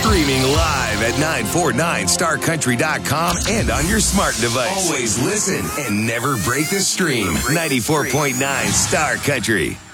Streaming live at 949starcountry.com and on your smart device. Always listen and never break the stream. 94.9 Star Country.